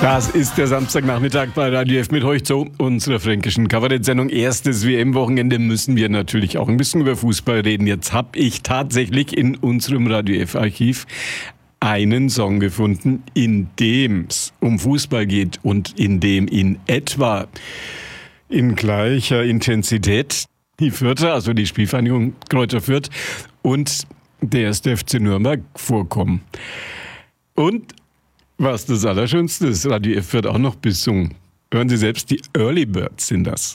Das ist der Samstagnachmittag bei Radio F mit euch zu unserer fränkischen Kabarett-Sendung. Erstes WM-Wochenende müssen wir natürlich auch ein bisschen über Fußball reden. Jetzt habe ich tatsächlich in unserem Radio F-Archiv einen Song gefunden, in dem es um Fußball geht und in dem in etwa in gleicher Intensität die Fürther, also die Spielvereinigung Greuther Fürth und der 1. FC Nürnberg vorkommen. Und was das Allerschönste ist, Radio F wird auch noch besungen. Hören Sie selbst, die Early Birds sind das.